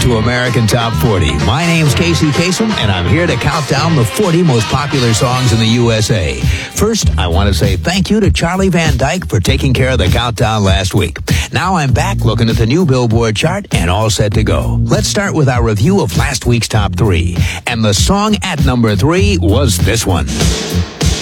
to American Top 40. My name's Casey Kasem, and I'm here to count down the 40 most popular songs in the USA. First, I want to say thank you to Charlie Van Dyke for taking care of the countdown last week. Now I'm back looking at the new Billboard chart and all set to go. Let's start with our review of last week's top 3. And the song at number 3 was this one.